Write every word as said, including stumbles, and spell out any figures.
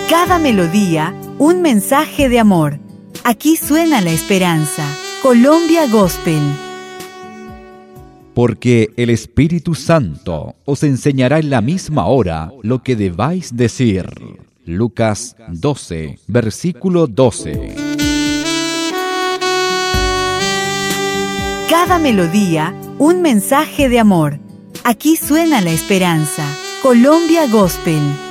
Cada melodía, un mensaje de amor. Aquí suena la esperanza. Colombia Gospel. Porque el Espíritu Santo os enseñará en la misma hora lo que debáis decir. Lucas doce, versículo doce. Cada melodía, un mensaje de amor. Aquí suena la esperanza. Colombia Gospel.